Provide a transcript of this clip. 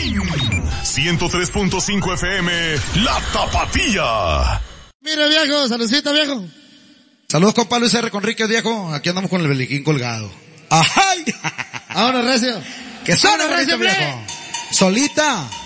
103.5 FM, La Tapatía. Mira, viejo, saludcita, viejo. Saludos, compa Luis R. Conríquez, viejo. Aquí andamos con el beliquín colgado. ¡Ajay! Ahora, recio. ¡Que suena, recio, viejo! Solita.